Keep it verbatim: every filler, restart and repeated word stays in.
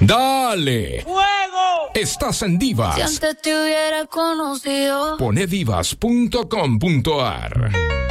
¡Dale! ¡Fuego! Estás en Divas. Si antes te hubiera conocido. Pone divas punto com punto a r.